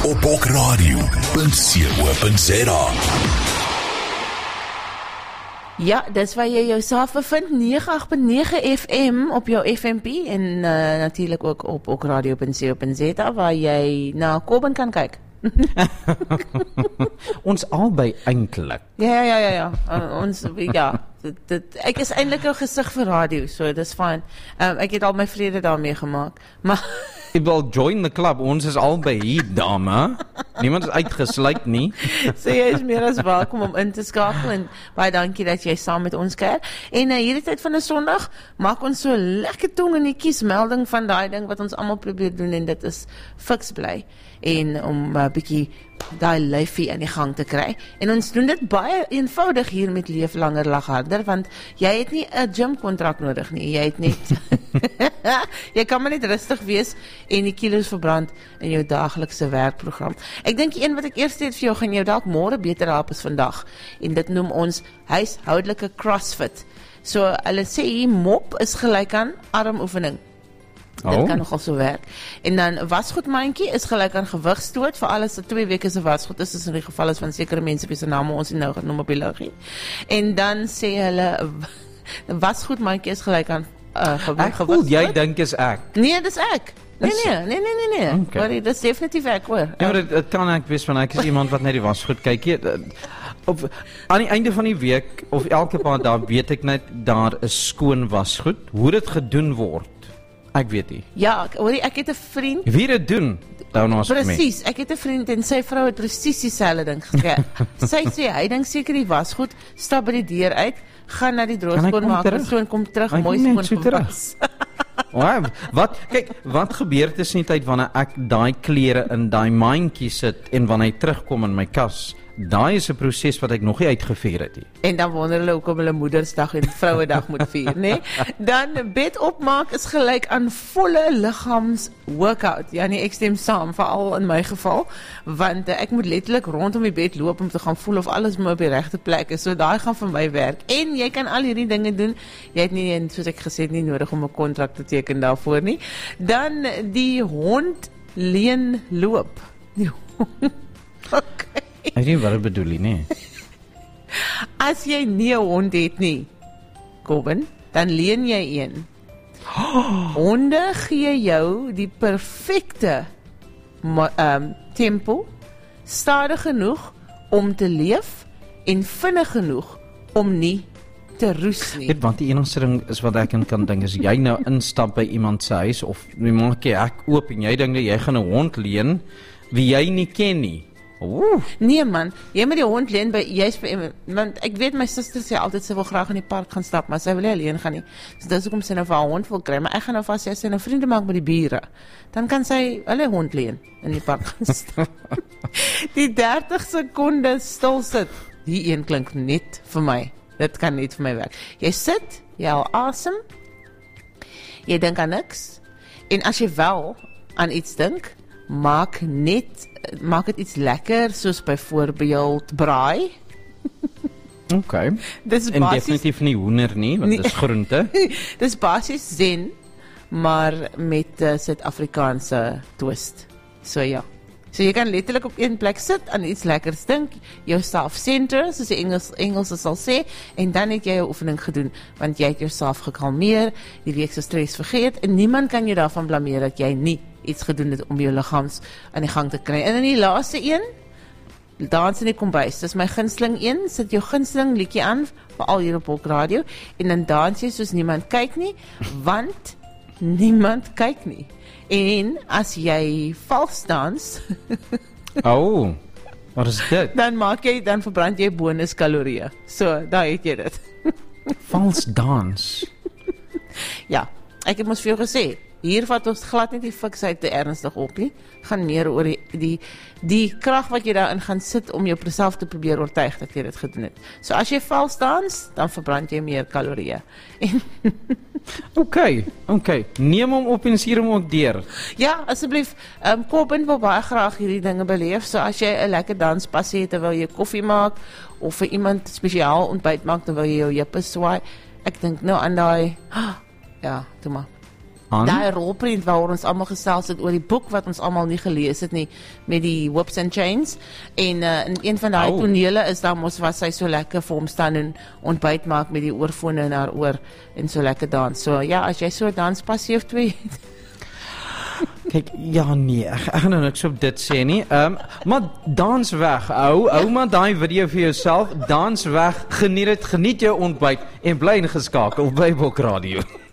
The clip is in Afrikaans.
op okradio.co.za. Ja, dis waar jy jouself bevind, 98.9 FM op jou FMP en natuurlijk ook op okradio.co.za waar jy na Kobben kan kyk. Ons albei eintlik. Ja. Ons, ja. Ek is eintlik 'n gesig vir radio, so dis fyn. Ek het al my vrede daarmee gemaak. Maar Jy wil join the club, ons is albei hier, dame. Niemand is uitgesluit nie. So jy is meer as welkom om in te skakel en baie dankie dat jy saam met ons kuier. En hierdie tyd van 'n Sondag maak ons so lekker tong in die kies melding van daai ding wat ons almal probeer doen en dit is fiks bly en om 'n bietjie daai lyfie in die gang te kry. En ons doen dit baie eenvoudig hier met Leef Langer Lag Harder, want jy het nie 'n gym kontrak nodig nie. Jy het net jy kan maar net rustig wees en die kilos verbrand in jou daaglikse werkprogram. Ek dink die een wat ek eers het vir jou gaan jou dalk môre beter help as vandag. En dit noem ons huishoudelike CrossFit. So hulle sê hier mop is gelyk aan armoefening. Dit kan nogal so werk. En dan wasgoedmandjie is gelyk aan gewigstoot, vir alles wat 2 weke se wasgoed is in die geval is van sekere mense wie se name ons nie nou genoem op die luggie. En dan sê hulle wasgoedmandjie is gelyk aan gewigstoot. Jy dink is ek. Nee, dis ek. Nee. Okay. Maar dit is definitief ek hoor. Ja, maar dit kan ek wees, want ek is iemand wat net die wasgoed kyk. Aan die einde van die week, of elke paar dae, weet ek net, daar is skoon wasgoed. Hoe dit gedoen word, ek weet nie. Ja, hoorie, ek het 'n vriend. Wie dit doen, Presies, ek het 'n vriend en sy vrou het presies dieselfde ding gekry. Sy sê, hy dink seker die wasgoed, stap by die deur uit, gaan na die droogskoonmaker, so en kom terug, mooi skoon gewas. Wat gebeur tussen die tyd wanneer ek daai klere in daai mandjie sit en wanneer hy terugkom in my kas? Daai is 'n proses wat ek nog nie uitgevier het nie. En dan wonder hulle hoekom hulle Moedersdag en Vrouedag moet vier, né? Dan bed opmaak is gelyk aan volle liggams workout. Ja, nee, ek stem saam, veral in my geval, want ek moet letterlik rondom die bed loop om te gaan voel of alles my op die regte plek is. So daai gaan vir my werk. En jy kan al hierdie dinge doen. Jy het nie, soos ek gesê het, nie nodig om 'n kontrak te teken daarvoor nie. Dan die hond leen loop. Die hond. Okay. Ek weet nie wat ek bedoel nie. As jy nie 'n hond het nie, Kobben, dan leen jy een. Honde gee jou die perfekte tempo, stadig genoeg om te leef en vinnig genoeg om nie te roes nie. Dit want die enigste ding is wat ek kan dink is jy nou instap by iemand se huis of jy maak jy hek oop en jy dink dat jy gaan 'n hond leen wie jy nie ken nie. Nee man, jy moet die hond leen by want ek weet my suster sê altyd sy wil graag in die park gaan stap, maar sy wil nie alleen gaan nie. So dis hoekom sy nou vir haar hond wil kry, maar ek gaan nou vas sy nou vriende maak met die bure. Dan kan sy hulle hond leen in die park gaan stap. Die 30 sekondes stil sit. Die een klink net vir my. Dit kan net vir my werk. Jy sit, jy haal asem. Jy dink aan niks. En as jy wel aan iets dink, maak dit iets lekker, soos byvoorbeeld braai. Okay. En definitief nie hoender nie, want dit is groente. Dis basies zen, maar met Suid-Afrikaanse twist. So ja. So jy kan letterlik op een plek sit, aan iets lekkers dink, jouself center, soos die Engelse sal sê, en dan het jy jou oefening gedoen, want jy het jouself gekalmeer, die week se stres vergeet, en niemand kan jou daarvan blameer dat jy nie iets gedoen het om jou liggams aan die gang te kry. En in die laaste een, dans in die kombuis. Dis my gunsteling een, sit jou gunsteling liedjie aan, veral hier op Radio, en dan dans jy soos niemand kyk nie, want niemand kyk nie. En as jy vals dans, wat is dit? Dan verbrand jy bonuskalorieë. So, daar het jy dit. Vals dans? Ja, ek het mos vir jou gesê, hier vat ons glad net die fiksheid te ernstig op nie. Gaan meer oor die krag wat jy daarin gaan sit om jou self te probeer oortuig dat jy dit gedoen het. So as jy vals dans, dan verbrand jy meer kalorieë. Okay. Neem hom op en stuur hom ook deur. Ja, asseblief. Kobben wil baie graag hierdie dinge beleef. So as jy 'n lekker danspas het terwyl jy koffie maak of vir iemand spesiaal ontbyt maak terwyl jy jou jippe swaai, ek dink nou aan daai ja, toe maar. daai rolprent waar ons almal gesels het oor die boek wat ons almal nie gelees het nie, met die Whips and Chains, en in een van daai tonele is daar mos was sy so lekker vir hom staan en ontbyt maak met die oorfone in haar oor en so lekker dans. So ja, as jy so 'n danspassie of twee het. Kyk, ja nee, ek gaan nou niks op dit sê nie. Maar dans weg, hou maar daai video vir jouself, dans weg, geniet jou ontbyt en bly ingeskakel by Bok Radio.